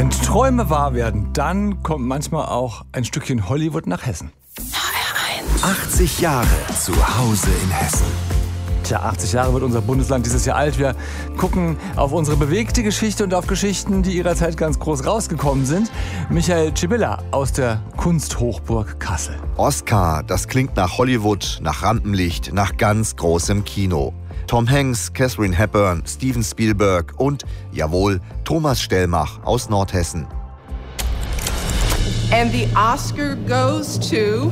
Wenn Träume wahr werden, dann kommt manchmal auch ein Stückchen Hollywood nach Hessen. HR1. 80 Jahre zu Hause in Hessen. Tja, 80 Jahre wird unser Bundesland dieses Jahr alt. Wir gucken auf unsere bewegte Geschichte und auf Geschichten, die ihrer Zeit ganz groß rausgekommen sind. Michael Cibilla aus der Kunsthochburg Kassel. Oscar, das klingt nach Hollywood, nach Rampenlicht, nach ganz großem Kino. Tom Hanks, Katharine Hepburn, Steven Spielberg und, jawohl, Thomas Stellmach aus Nordhessen. And the Oscar goes to...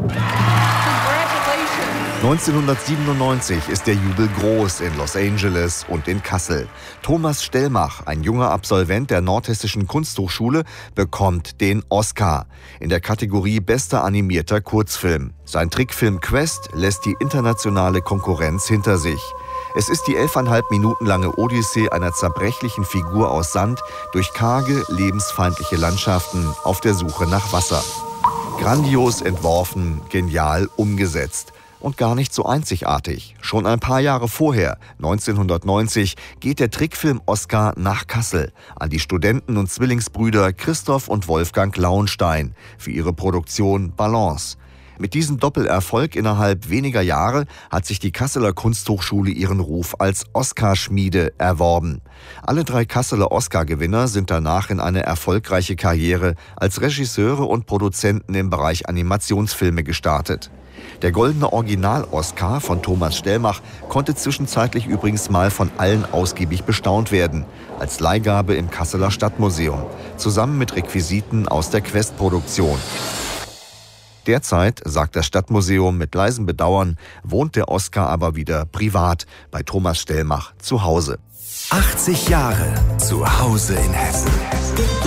1997 ist der Jubel groß in Los Angeles und in Kassel. Thomas Stellmach, ein junger Absolvent der Nordhessischen Kunsthochschule, bekommt den Oscar in der Kategorie Bester animierter Kurzfilm. Sein Trickfilm Quest lässt die internationale Konkurrenz hinter sich. Es ist die 11,5 Minuten lange Odyssee einer zerbrechlichen Figur aus Sand durch karge, lebensfeindliche Landschaften auf der Suche nach Wasser. Grandios entworfen, genial umgesetzt. Und gar nicht so einzigartig. Schon ein paar Jahre vorher, 1990, geht der Trickfilm Oscar nach Kassel an die Studenten und Zwillingsbrüder Christoph und Wolfgang Lauenstein für ihre Produktion Balance. Mit diesem Doppelerfolg innerhalb weniger Jahre hat sich die Kasseler Kunsthochschule ihren Ruf als Oscarschmiede erworben. Alle 3 Kasseler Oscar-Gewinner sind danach in eine erfolgreiche Karriere als Regisseure und Produzenten im Bereich Animationsfilme gestartet. Der goldene Original-Oscar von Thomas Stellmach konnte zwischenzeitlich übrigens mal von allen ausgiebig bestaunt werden, als Leihgabe im Kasseler Stadtmuseum, zusammen mit Requisiten aus der Quest-Produktion. Derzeit, sagt das Stadtmuseum mit leisem Bedauern, wohnt der Oscar aber wieder privat bei Thomas Stellmach zu Hause. 80 Jahre zu Hause in Hessen.